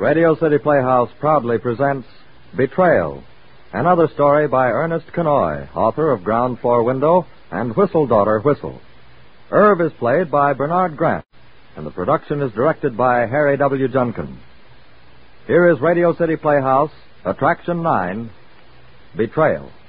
Radio City Playhouse proudly presents Betrayal, another story by Ernest Kenoy, author of Ground Floor Window and Whistle Daughter Whistle. Irv is played by Bernard Grant, and the production is directed by Harry W. Junkin. Here is Radio City Playhouse, Attraction 9, Betrayal.